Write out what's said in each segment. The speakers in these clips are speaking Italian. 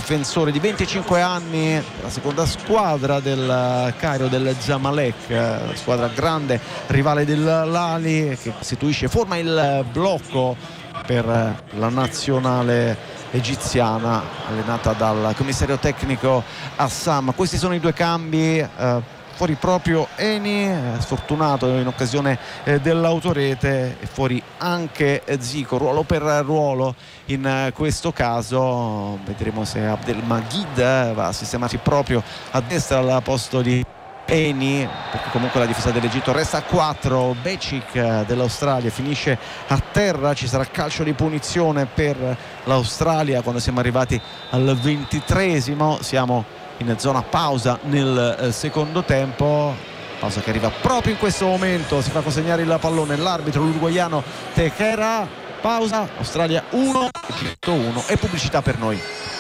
difensore di 25 anni, la seconda squadra del Cairo, del Zamalek, squadra grande, rivale dell'Ali, che forma il blocco per la nazionale egiziana allenata dal commissario tecnico Assam. Questi sono i due cambi. Fuori proprio Eni, sfortunato in occasione dell'autorete, e fuori anche Zico, ruolo per ruolo in questo caso. Vedremo se Abdelmajid va a sistemarsi proprio a destra al posto di Eni, perché comunque la difesa dell'Egitto resta a 4. Becic dell'Australia finisce a terra, ci sarà calcio di punizione per l'Australia quando siamo arrivati al 23esimo. Siamo in zona pausa nel secondo tempo, pausa che arriva proprio in questo momento. Si fa consegnare il pallone l'arbitro, l'uruguaiano Tejera. Pausa, Australia 1, Egitto 1 e pubblicità per noi.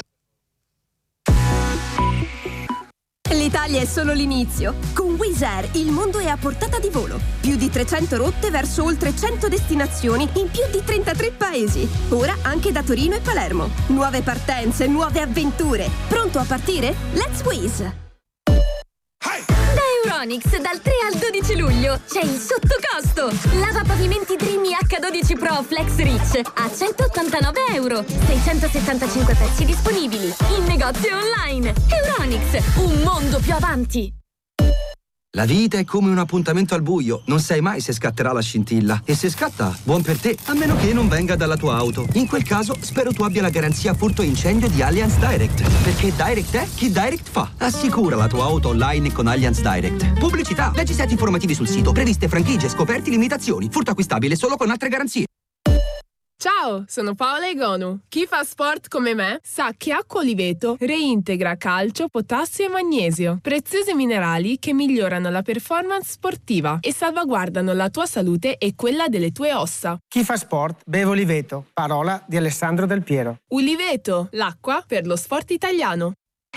L'Italia è solo l'inizio. Con Wizz Air il mondo è a portata di volo. Più di 300 rotte verso oltre 100 destinazioni in più di 33 paesi. Ora anche da Torino e Palermo. Nuove partenze, nuove avventure. Pronto a partire? Let's Wizz! Da Euronics dal 3 al 12 luglio c'è il sottocosto. Lava pavimenti Dreamy H12 Pro Flex Rich a €189. 675 pezzi disponibili in negozio online. Euronics, un mondo più avanti. La vita è come un appuntamento al buio, non sai mai se scatterà la scintilla. E se scatta, buon per te, a meno che non venga dalla tua auto. In quel caso, spero tu abbia la garanzia furto incendio di Allianz Direct. Perché Direct è chi Direct fa. Assicura la tua auto online con Allianz Direct. Pubblicità, leggi set informativi sul sito, previste franchigie, scoperti, limitazioni. Furto acquistabile solo con altre garanzie. Ciao, sono Paola Egonu. Chi fa sport come me sa che Acqua Oliveto reintegra calcio, potassio e magnesio, preziosi minerali che migliorano la performance sportiva e salvaguardano la tua salute e quella delle tue ossa. Chi fa sport beve Oliveto, parola di Alessandro Del Piero. Oliveto, l'acqua per lo sport italiano.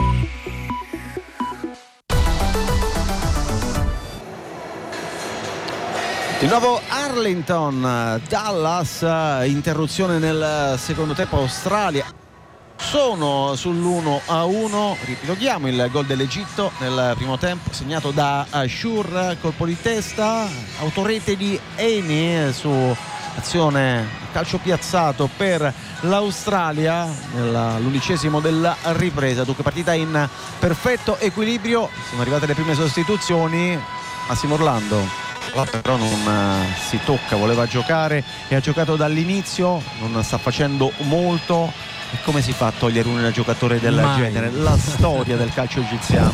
Di nuovo Arlington, Dallas, interruzione nel secondo tempo. Australia sono sull'1-1. Ripiloghiamo il gol dell'Egitto nel primo tempo, segnato da Ashur, colpo di testa, autorete di Eni su azione calcio piazzato per l'Australia nell'11° della ripresa. Dunque partita in perfetto equilibrio. Sono arrivate le prime sostituzioni. Massimo Orlando però non si tocca, voleva giocare e ha giocato dall'inizio, non sta facendo molto. E come si fa a togliere un giocatore del genere? La storia del calcio egiziano.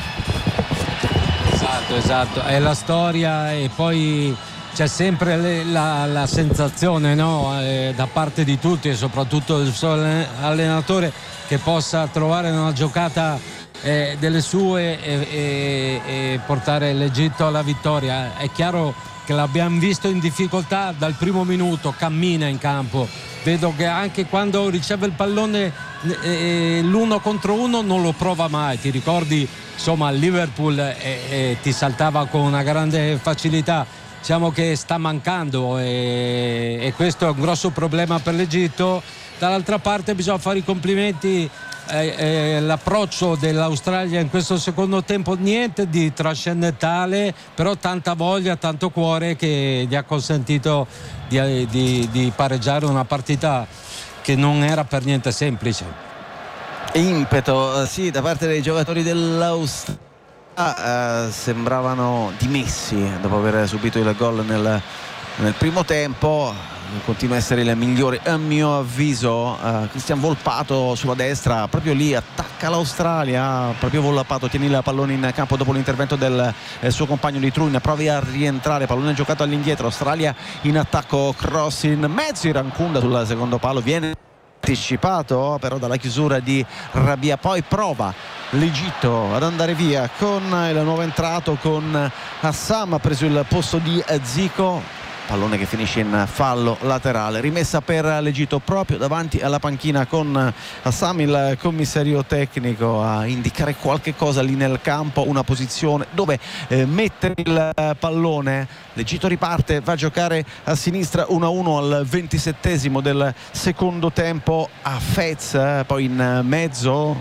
Esatto, è la storia, e poi c'è sempre la sensazione, no? Da parte di tutti e soprattutto del suo allenatore, che possa trovare una giocata delle sue e portare l'Egitto alla vittoria. È chiaro che l'abbiamo visto in difficoltà dal primo minuto, cammina in campo, vedo che anche quando riceve il pallone l'uno contro uno non lo prova mai. Ti ricordi, insomma, il Liverpool ti saltava con una grande facilità. Diciamo che sta mancando e questo è un grosso problema per l'Egitto. Dall'altra parte bisogna fare i complimenti, l'approccio dell'Australia in questo secondo tempo, niente di trascendentale, però tanta voglia, tanto cuore, che gli ha consentito di pareggiare una partita che non era per niente semplice. Impeto, sì, da parte dei giocatori dell'Australia. Sembravano dimessi dopo aver subito il gol nel primo tempo. Continua a essere il migliore a mio avviso. Cristian Volpato sulla destra, proprio lì attacca l'Australia, proprio Volpato tiene il pallone in campo dopo l'intervento del suo compagno di Truin, prova a rientrare, pallone giocato all'indietro, Australia in attacco, cross in mezzo, Irankunda sul secondo palo, viene anticipato però dalla chiusura di Rabia. Poi prova l'Egitto ad andare via con il nuovo entrato, con Assam, ha preso il posto di Zico, pallone che finisce in fallo laterale, rimessa per l'Egitto proprio davanti alla panchina, con Assam il commissario tecnico a indicare qualche cosa lì nel campo, una posizione dove mettere il pallone. L'Egitto riparte, va a giocare a sinistra, 1-1 al 27° del secondo tempo. A Fez poi in mezzo